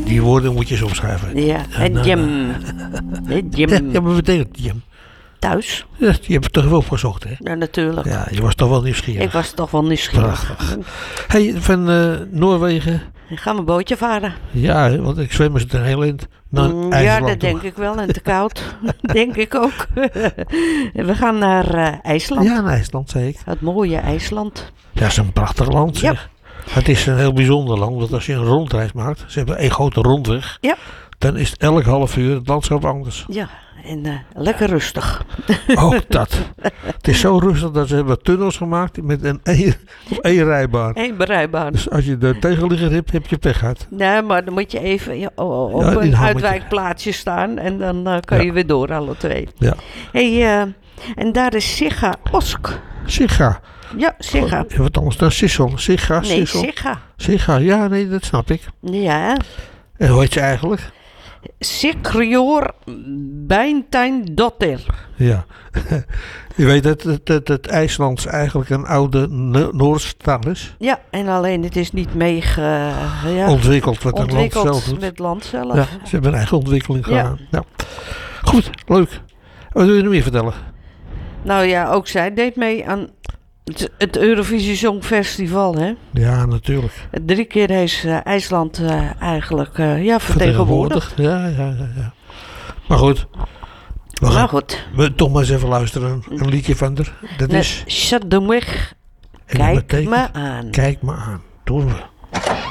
Die woorden moet je eens opschrijven. Ja, en Jim. Jim. Ja, maar wat betekent Jim? Thuis. Ja, je hebt het toch wel opgezocht, hè? Ja, natuurlijk. Ja, je was toch wel nieuwsgierig. Ik was toch wel nieuwsgierig. Prachtig. Hey, van Noorwegen. Ik ga mijn bootje varen. Ja, want ik zwem eens een heel eind naar IJsland. Ja, dat denk ik wel. En te koud. Denk ik ook. We gaan naar IJsland. Ja, naar IJsland, zei ik. Het mooie IJsland. Ja, het is een prachtig land, zeg. Het is een heel bijzonder land, want als je een rondreis maakt, ze hebben één grote rondweg, Ja. dan is het elk half uur het landschap anders. Ja, en lekker rustig. Ook dat. Het is zo rustig dat ze hebben tunnels gemaakt met één rijbaan. Eén bereikbaar. Dus als je de tegenligger hebt, heb je pech gehad. Nee, maar dan moet je even op Ja, een uitwijkplaatsje staan en dan kan je weer door alle twee. Ja. Hey, en daar is Sigga Osk. Sigga. Ja, Sigga. Wat anders dan Sissel. Sigga, Nee, Sissel. Sigga. Sigga, ja, nee, dat snap ik. Ja. En hoe heet ze eigenlijk? Sigrior Beinteindottir. Ja. Je weet dat het IJslands eigenlijk een oude Noorse taal is. Ja, en alleen het is niet Ontwikkeld wat het land zelf ontwikkeld doet. met het land zelf. Ja, ze hebben een eigen ontwikkeling Ja. gedaan. Ja. Goed, leuk. Wat wil je nog meer vertellen? Nou ja, ook zij deed mee aan het Eurovisie Songfestival, hè? Ja, natuurlijk. 3 keer heeft IJsland eigenlijk vertegenwoordigd. Ja. Maar goed. We gaan toch maar eens even luisteren. Een liedje van haar. Dat is... Shut the weg. en dat Kijk betekent, me aan. Kijk me aan. Doen we.